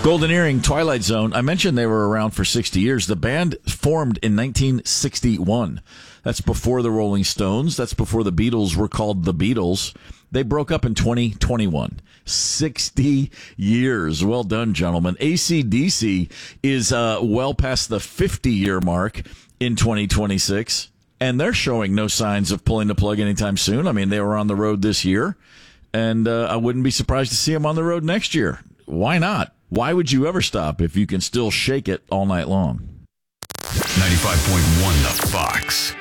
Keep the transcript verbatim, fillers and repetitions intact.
Golden Earring, Twilight Zone. I mentioned they were around for sixty years. The band formed in nineteen sixty-one. That's before the Rolling Stones. That's before the Beatles were called the Beatles. They broke up in twenty twenty-one. sixty years. Well done, gentlemen. A C D C is uh, well past the fifty-year mark in twenty twenty-six, and they're showing no signs of pulling the plug anytime soon. I mean, they were on the road this year, and uh, I wouldn't be surprised to see them on the road next year. Why not? Why would you ever stop if you can still shake it all night long? ninety-five point one The Fox.